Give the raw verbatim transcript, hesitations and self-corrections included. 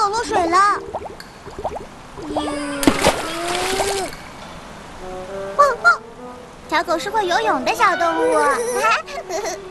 狗落水了。汪汪！小狗是会游泳的小动物。